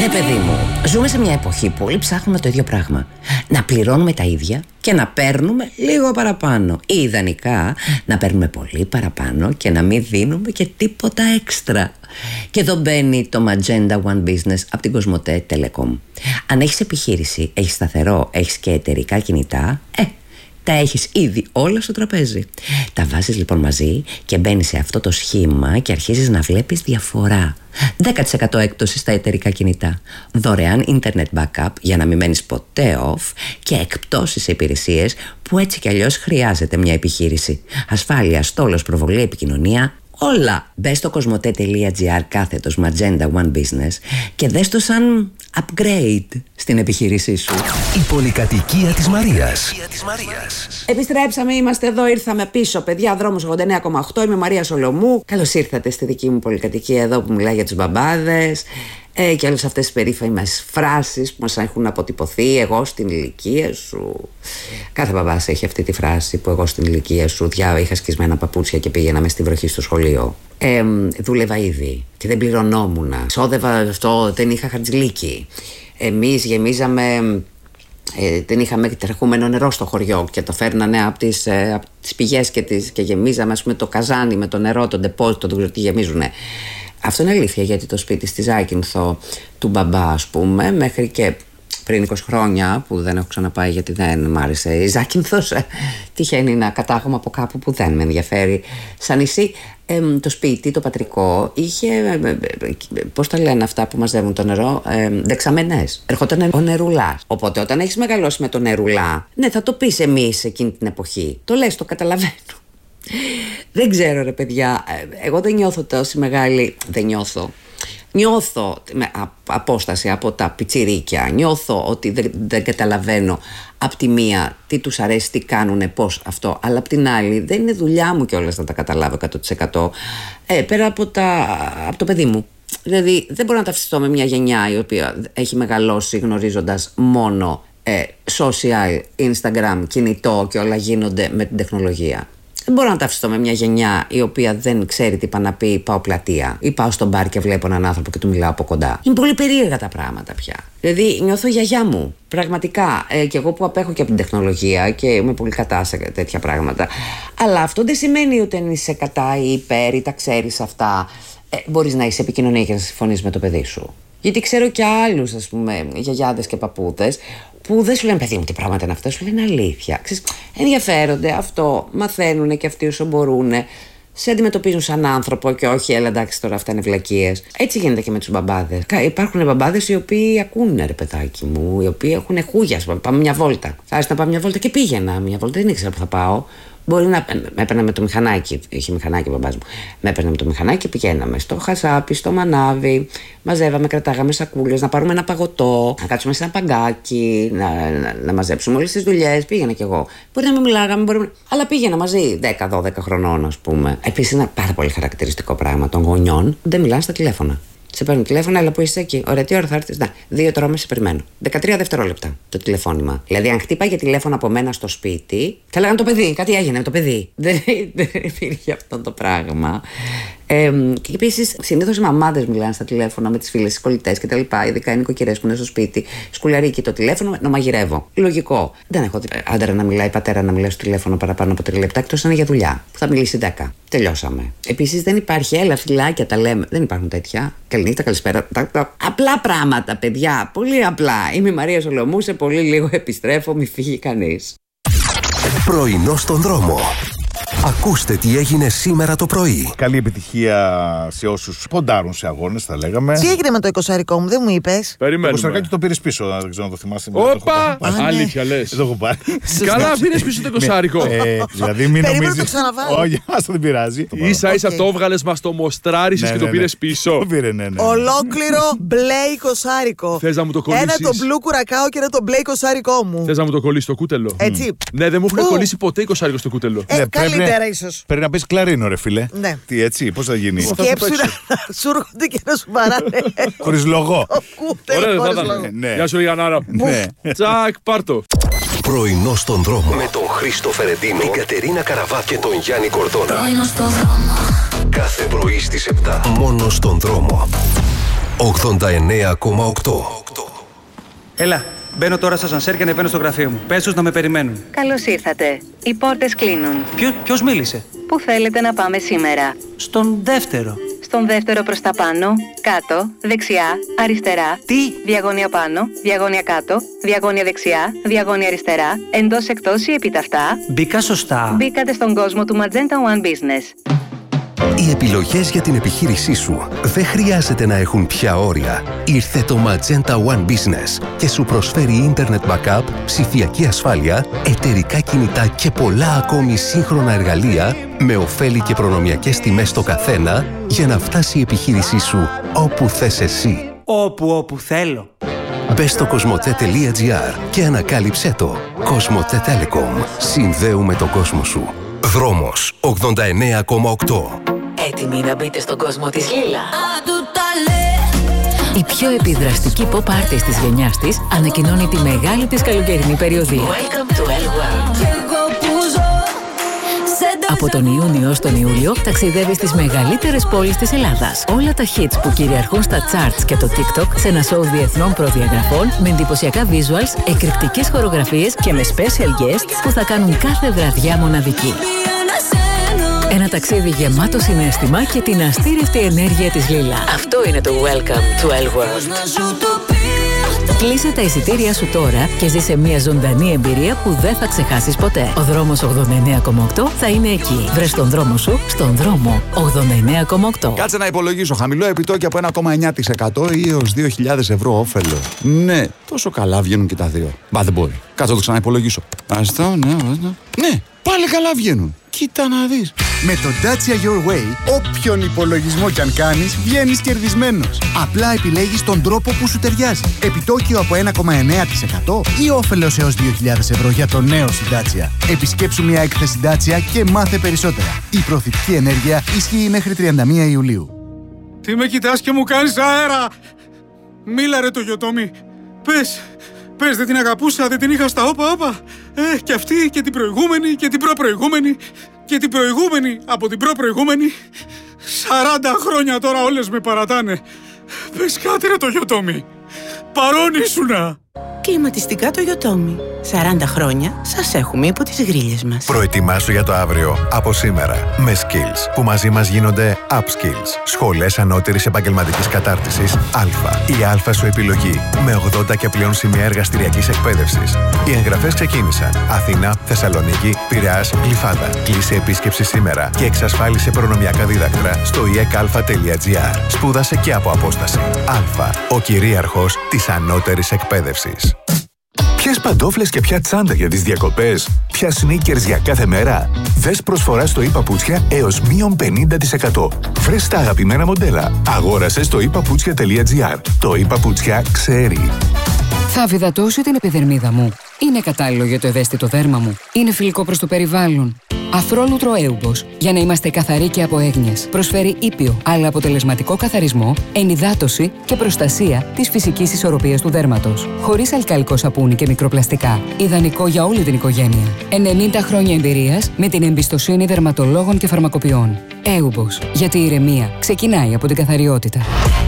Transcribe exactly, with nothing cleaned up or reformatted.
Ρε παιδί μου, ζούμε σε μια εποχή που όλοι ψάχνουμε το ίδιο πράγμα. Να πληρώνουμε τα ίδια και να παίρνουμε λίγο παραπάνω. Ή ιδανικά να παίρνουμε πολύ παραπάνω και να μην δίνουμε και τίποτα έξτρα. Και εδώ μπαίνει το Magenta One Business από την Κοσμοτέ Telecom. Αν έχεις επιχείρηση, έχεις σταθερό, έχεις και εταιρικά κινητά, ε, τα έχεις ήδη όλα στο τραπέζι. Τα βάζεις λοιπόν μαζί και μπαίνεις σε αυτό το σχήμα και αρχίζεις να βλέπεις διαφορά. δέκα τοις εκατό έκπτωση στα εταιρικά κινητά, δωρεάν internet backup για να μην μένεις ποτέ off και εκπτώσεις σε υπηρεσίες που έτσι κι αλλιώς χρειάζεται μια επιχείρηση. Ασφάλεια, στόλος, προβολή, επικοινωνία, όλα. Μπες στο κοσμοτέ.gr κάθετος Magenta One Business και δες το σαν upgrade στην επιχείρησή σου. Η πολυκατοικία της Μαρίας. Επιστρέψαμε, είμαστε εδώ, ήρθαμε πίσω, παιδιά. Δρόμος ογδόντα εννέα κόμμα οκτώ. Είμαι Μαρία Σολομού. Καλώς ήρθατε στη δική μου πολυκατοικία εδώ που μιλάει για τους μπαμπάδες. Ε, και όλες αυτές τις περίφημες φράσεις που μας έχουν αποτυπωθεί. Εγώ στην ηλικία σου. Κάθε μπαμπάς έχει αυτή τη φράση που εγώ στην ηλικία σου διά, είχα σκισμένα παπούτσια και πήγαινα μες στη βροχή στο σχολείο. Ε, δούλευα ήδη και δεν πληρωνόμουν. Ξόδευα αυτό, δεν είχα χαρτζηλίκι. Εμείς γεμίζαμε. Ε, δεν είχαμε τρεχούμενο νερό στο χωριό και το φέρνανε από τις, ε, από τις πηγές και, τις, και γεμίζαμε, ας πούμε, το καζάνι με το νερό, το ντεπόζιτο, δεν ξέρω τι γεμίζουνε. Αυτό είναι αλήθεια, γιατί το σπίτι στη Ζάκυνθο του μπαμπά, ας πούμε, μέχρι και πριν είκοσι χρόνια, που δεν έχω ξαναπάει γιατί δεν μ' άρεσε η Ζάκυνθος, τυχαίνει να κατάγομαι από κάπου που δεν με ενδιαφέρει σαν νησί. Ε, το σπίτι, το πατρικό, είχε, ε, πώς τα λένε αυτά που μαζεύουν το νερό, ε, δεξαμενές. Ερχόταν ο νερουλάς. Οπότε όταν έχεις μεγαλώσει με τον νερουλά, ναι, θα το πεις εμείς εκείνη την εποχή. Το λες, το καταλαβαίνω. Δεν ξέρω, ρε παιδιά, εγώ δεν νιώθω τόση μεγάλη, δεν νιώθω. Νιώθω με απόσταση από τα πιτσιρίκια. Νιώθω ότι δεν, δεν καταλαβαίνω απ' τη μία τι τους αρέσει, τι κάνουνε, πώς αυτό. Αλλά απ' την άλλη δεν είναι δουλειά μου κιόλας να τα καταλάβω εκατό τοις εκατό. Ε, πέρα από, τα, από το παιδί μου. Δηλαδή δεν μπορώ να ταυτιστώ με μια γενιά η οποία έχει μεγαλώσει γνωρίζοντας μόνο ε, social, Instagram, κινητό και όλα γίνονται με την τεχνολογία. Δεν μπορώ να ταυτιστώ με μια γενιά η οποία δεν ξέρει τι πάει να πει, πάω πλατεία ή πάω στο μπαρ και βλέπω έναν άνθρωπο και του μιλάω από κοντά. Είναι πολύ περίεργα τα πράγματα πια. Δηλαδή νιώθω γιαγιά μου. Πραγματικά. Ε, και εγώ που απέχω και από την τεχνολογία και είμαι πολύ κατά σε τέτοια πράγματα. Αλλά αυτό δεν σημαίνει ότι αν είσαι κατά ή υπέρ ή τα ξέρεις αυτά, ε, μπορείς να είσαι επικοινωνία και να συμφωνείς με το παιδί σου. Γιατί ξέρω και άλλους, ας πούμε, γιαγιάδες και παππούδες που δεν σου λένε παιδί μου τι πράγματα είναι αυτά, σου λένε αλήθεια. Ξέρεις, ενδιαφέρονται αυτό, μαθαίνουν και αυτοί όσο μπορούν, σε αντιμετωπίζουν σαν άνθρωπο και όχι, έλα εντάξει τώρα αυτά είναι βλακίες. Έτσι γίνεται και με τους μπαμπάδες. Υπάρχουν μπαμπάδες οι οποίοι ακούνε, ρε παιδάκι μου, οι οποίοι έχουν χούγια. Πάμε μια βόλτα. Θα έρθει να πάμε μια βόλτα και πήγαινα μια βόλτα, δεν ήξερα που θα πάω. Μπορεί να με έπαιρνα με το μηχανάκι, είχε μηχανάκι ο μπαμπάς μου. Με έπαιρνα με το μηχανάκι, πηγαίναμε στο χασάπι, στο μανάβι, μαζεύαμε, κρατάγαμε σακούλες, να πάρουμε ένα παγωτό, να κάτσουμε σε ένα παγκάκι, να, να, να μαζέψουμε όλες τις δουλειές. Πήγαινα κι εγώ. Μπορεί να μην μιλάγαμε, μπορεί να... αλλά πήγαινα μαζί δέκα δώδεκα χρονών, ας πούμε. Επίσης, ένα πάρα πολύ χαρακτηριστικό πράγμα των γονιών, δεν μιλάνε στα τηλέφωνα. Σε παίρνουν τηλέφωνο, αλλά που είσαι εκεί. Ωραία, τι ώρα θα έρθεις? Να, δύο τρώμε, σε περιμένω. δεκατρία δευτερόλεπτα το τηλεφώνημα. Δηλαδή, αν χτύπαγε τηλέφωνο από μένα στο σπίτι, θα λέγανε το παιδί, κάτι έγινε με το παιδί. Δεν, δεν υπήρχε αυτό το πράγμα. Ε, και επίσης, συνήθως οι μαμάδες μιλάνε στα τηλέφωνα με τις φίλες, τις κολλητές κτλ. Ειδικά οι νοικοκυρές που είναι στο σπίτι. Σκουλαρίκι το τηλέφωνο, να μαγειρεύω. Λογικό. Δεν έχω άντρα να μιλάει, πατέρα να μιλάει στο τηλέφωνο παραπάνω από τρία λεπτά, εκτός αν είναι για δουλειά. Που θα μιλήσει δέκα. Τελειώσαμε. Επίσης, δεν υπάρχει, έλα φιλάκια, τα λέμε. Δεν υπάρχουν τέτοια. Καληνύχτα, καλησπέρα. Απλά πράγματα, παιδιά. Πολύ απλά. Είμαι η Μαρία Σολομού, σε πολύ λίγο επιστρέφω, μη φύγει κανείς. Πρωινό στον δρόμο. Ακούστε τι έγινε σήμερα το πρωί. Καλή επιτυχία σε όσους ποντάρουν σε αγώνες, θα λέγαμε. Τι έγινε με το εικοσάρικο μου, δεν μου είπες? Περιμένουμε. Το εικοσάρικο το πήρες πίσω, δεν ξέρω να το θυμάσαι. Όπα! Αλήθεια λες? Δεν το έχω πάρει. Καλά, πήρες πίσω το εικοσάρικο. Δηλαδή μην νομίζεις. νομίζεις. Το ξαναβάλω. Όχι, άστο, δεν πειράζει. Ίσα ίσα το έβγαλες, μας το μοστράρισες και το πήρες πίσω. Το πήρε, ναι, ναι. Ολόκληρο μπλε εικοσάρικο. Θες να μου το κολλήσεις? Ένα το μπλου κουρακάο και ένα το μπλε εικοσάρικό μου. Θες να μου το κολλήσεις στο κούτελο? Έτσι. Ναι, δεν μου έχουν κολλήσει ποτέ εικοσάρικο στο κούτελο. Ε, καλύτερα ίσως. Πρέπει να πεις κλαρίνο, ρε φίλε. Ναι. Τι έτσι, πώς θα γίνει? Σκέψου να σου έρχονται και να σου παράνε. Χωρίς λογό. Ωραία, θα ήταν. Γεια σου, Γιαννάρα. Τσακ, πάρτο. Πρωινό στον δρόμο. Με τον Χρήστο Φερεντίνο, την Κατερίνα Καραβάθ και τον Γιάννη Κορδόνα. Πρωινό στον δρόμο. Κάθε πρωί στις επτά. Μόνο στον δρόμο. ογδόντα εννέα κόμμα οκτώ. Έλα, μπαίνω τώρα στα σανσέρ και ανεβαίνω στο γραφείο μου. Πες τους να με περιμένουν. Καλώς ήρθατε. Οι πόρτες κλείνουν. Ποιο, ποιος μίλησε? Πού θέλετε να πάμε σήμερα? Στον δεύτερο. Στον δεύτερο προς τα πάνω, κάτω, δεξιά, αριστερά. Τι? Διαγώνια πάνω, διαγώνια κάτω, διαγώνια δεξιά, διαγώνια αριστερά, εντός εκτός ή επιταυτά. Μπήκα σωστά. Μπήκατε στον κόσμο του Magenta One Business. Οι επιλογές για την επιχείρησή σου δεν χρειάζεται να έχουν πια όρια. Ήρθε το Magenta One Business και σου προσφέρει Internet Backup, ψηφιακή ασφάλεια, εταιρικά κινητά και πολλά ακόμη σύγχρονα εργαλεία με ωφέλη και προνομιακές τιμές στο καθένα για να φτάσει η επιχείρησή σου όπου θες εσύ. Όπου, όπου θέλω. Μπες στο κοσμοτέ.gr και ανακάλυψέ το. Κοσμοτέ Telecom. Συνδέουμε τον κόσμο σου. Δρόμος ογδόντα εννέα κόμμα οκτώ. Έτοιμοι να μπείτε στον κόσμο της Λίλα? Η πιο επιδραστική pop artist της γενιάς της ανακοινώνει τη μεγάλη της καλοκαιρινή περιοδία. Welcome to L World. Από τον Ιούνιο στον Ιούλιο ταξιδεύει στις μεγαλύτερες πόλεις της Ελλάδας. Όλα τα hits που κυριαρχούν στα charts και το TikTok σε ένα show διεθνών προδιαγραφών με εντυπωσιακά visuals, εκρηκτικές χορογραφίες και με special guests που θα κάνουν κάθε βραδιά μοναδική. Ένα ταξίδι γεμάτο συναίσθημα και την αστήρευτη ενέργεια της Λίλα. Αυτό είναι το Welcome to L World. Κλείσε τα εισιτήρια σου τώρα και ζήσε μια ζωντανή εμπειρία που δεν θα ξεχάσεις ποτέ. Ο δρόμος ογδόντα εννέα κόμμα οκτώ θα είναι εκεί. Βρες τον δρόμο σου στον δρόμο ογδόντα εννέα κόμμα οκτώ. Κάτσε να υπολογίσω. Χαμηλό επιτόκιο από ένα κόμμα εννέα τοις εκατό ή έως δύο χιλιάδες ευρώ όφελο. Ναι, τόσο καλά βγαίνουν και τα δύο. Μπα δεν μπορεί. Κάτσε να το ξαναυπολογίσω. Αυτό, ναι, ναι. Ναι, πάλι καλά βγαίνουν. Κοίτα να δεις. Με το Dacia Your Way, όποιον υπολογισμό κι αν κάνεις, βγαίνεις κερδισμένος. Απλά επιλέγεις τον τρόπο που σου ταιριάζει. Επιτόκιο από ένα κόμμα εννέα τοις εκατό ή όφελος έως δύο χιλιάδες ευρώ για το νέο σου Dacia. Επισκέψου μια έκθεση Dacia και μάθε περισσότερα. Η προωθητική ενέργεια ισχύει μέχρι τριάντα μία Ιουλίου. Τι με κοιτάς και μου κάνεις αέρα! Μίλα ρε το Γιωτόμι. Πες, πες δεν την αγαπούσα, δεν την είχα στα όπα όπα. Ε, και αυτή και την προηγούμενη και την προπροηγούμενη και την προηγούμενη από την προπροηγούμενη. Σαράντα χρόνια τώρα όλες με παρατάνε. Πες κάτι ρε το Γιωτόμι. Παρόν ήσουνα. Κλιματιστικά το Γιωτόμι. σαράντα χρόνια σας έχουμε υπό τις γρίλες μας. Προετοιμάσου για το αύριο από σήμερα με Skills που μαζί μας γίνονται Upskills. Σχολές ανώτερης επαγγελματικής κατάρτισης Α. Η Α σου επιλογή με ογδόντα και πλέον σημεία εργαστηριακής εκπαίδευσης. Οι εγγραφές ξεκίνησαν. Αθήνα, Θεσσαλονίκη, Πειραιάς, Γλυφάδα. Κλείσε επίσκεψη σήμερα και εξασφάλισε προνομιακά δίδακτρα στο ι εκ α τελεία τζι άρ. Σπούδασε και από απόσταση. Α. Ο κυρίαρχος της ανώτερης εκπαίδευσης. Ποιες παντόφλες και ποια τσάντα για τις διακοπές, ποια sneakers για κάθε μέρα. Δες προσφορά στο iPaputsια έως μείον πενήντα τοις εκατό. Βρες τα αγαπημένα μοντέλα. Αγόρασε στο i paputsια τελεία τζι άρ. Το iPaputsια ξέρει. Θα αφυδατώσω την επιδερμίδα μου. Είναι κατάλληλο για το ευαίσθητο δέρμα μου. Είναι φιλικό προς το περιβάλλον. Αφρόλουτρο Έουμπος. Για να είμαστε καθαροί και από έγνοιες. Προσφέρει ήπιο, αλλά αποτελεσματικό καθαρισμό, ενυδάτωση και προστασία της φυσικής ισορροπίας του δέρματος. Χωρίς αλκαλικό σαπούνι και μικροπλαστικά. Ιδανικό για όλη την οικογένεια. ενενήντα χρόνια εμπειρίας με την εμπιστοσύνη δερματολόγων και φαρμακοποιών. Έουμπος. Γιατί η ηρεμία ξεκινάει από την καθαριότητα.